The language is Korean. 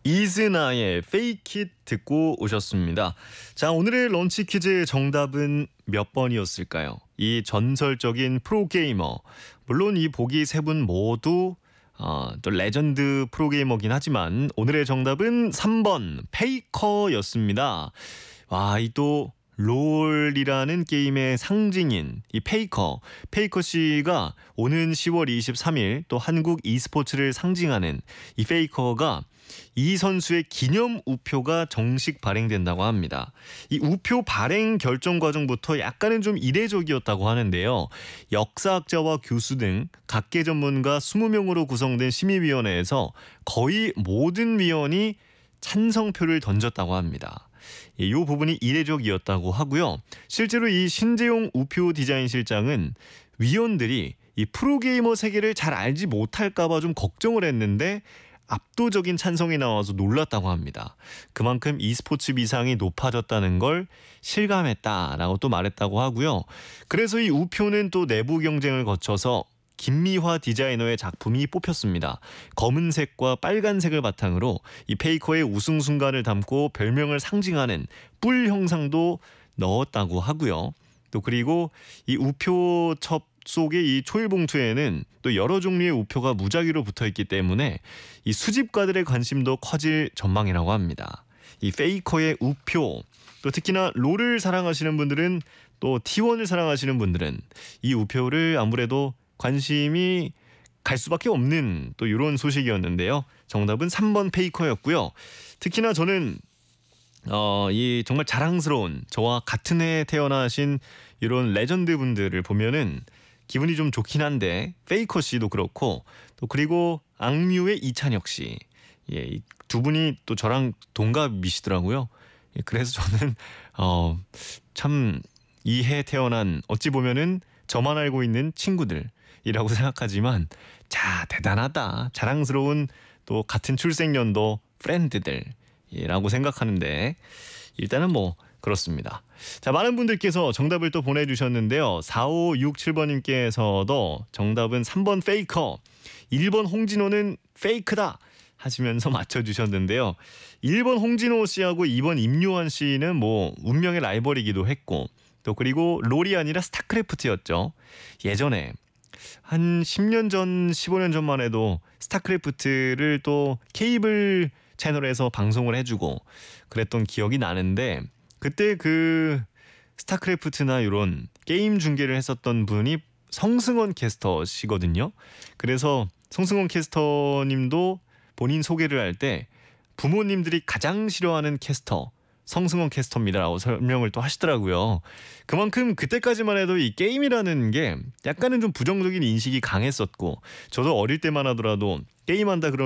이즈나의 Fake It 듣고 오셨습니다. 자, 오늘의 런치 퀴즈의 정답은 몇 번이었을까요? 이 전설적인 프로게이머, 물론 이 보기 세 분 모두 또 레전드 프로게이머긴 하지만 오늘의 정답은 3번 페이커였습니다. 와, 이 또 롤이라는 게임의 상징인 이 페이커 씨가 오는 10월 23일 또 한국 e스포츠를 상징하는 이 페이커가 이 선수의 기념 우표가 정식 발행된다고 합니다. 이 우표 발행 결정 과정부터 약간은 좀 이례적이었다고 하는데요. 역사학자와 교수 등 각계 전문가 20명으로 구성된 심의위원회에서 거의 모든 위원이 찬성표를 던졌다고 합니다. 이 부분이 이례적이었다고 하고요. 실제로 이 신재용 우표 디자인 실장은 위원들이 이 프로게이머 세계를 잘 알지 못할까 봐 좀 걱정을 했는데 압도적인 찬성이 나와서 놀랐다고 합니다. 그만큼 e스포츠 위상이 높아졌다는 걸 실감했다라고 또 말했다고 하고요. 그래서 이 우표는 또 내부 경쟁을 거쳐서 김미화 디자이너의 작품이 뽑혔습니다. 검은색과 빨간색을 바탕으로 이 페이커의 우승 순간을 담고 별명을 상징하는 뿔 형상도 넣었다고 하고요. 또 그리고 이 우표첩 속의 이 초일 봉투에는 또 여러 종류의 우표가 무작위로 붙어있기 때문에 이 수집가들의 관심도 커질 전망이라고 합니다. 이 페이커의 우표, 또 특히나 롤을 사랑하시는 분들은 또 T1을 사랑하시는 분들은 이 우표를 아무래도 관심이 갈 수밖에 없는 또 이런 소식이었는데요. 정답은 3번 페이커였고요. 특히나 저는 이 정말 자랑스러운 저와 같은 해에 태어나신 이런 레전드 분들을 보면은 기분이 좀 좋긴 한데 페이커 씨도 그렇고 또 그리고 악뮤의 이찬혁 씨, 이 두 분이 또 저랑 동갑이시더라고요. 그래서 저는 참 이 해 태어난 어찌 보면은 저만 알고 있는 친구들이라고 생각하지만 자 대단하다, 자랑스러운 또 같은 출생연도 프렌드들이라고 생각하는데 일단은 뭐 그렇습니다. 자, 많은 분들께서 정답을 또 보내주셨는데요. 4567번님께서도 정답은 3번 페이커, 1번 홍진호는 페이크다 하시면서 맞춰주셨는데요. 1번 홍진호 씨하고 2번 임요한 씨는 뭐 운명의 라이벌이기도 했고 또 그리고 롤이 아니라 스타크래프트였죠. 예전에 한 10년 전, 15년 전만 해도 스타크래프트를 또 케이블 채널에서 방송을 해주고 그랬던 기억이 나는데 그때 그 스타크래프트나 이런 게임 중계를 했었던 분이 성승원 캐스터시거든요. 그래서 성승원 캐스터님도 본인 소개를 할 때 부모님들이 가장 싫어하는 캐스터 성승원 캐스터입니다라고 설명을 또 하시더라고요. 그만큼 그때까지만 해도 이 게임이라는 게 약간은 좀 부정적인 인식이 강했었고 저도 어릴 때만 하더라도 게임한다 그러면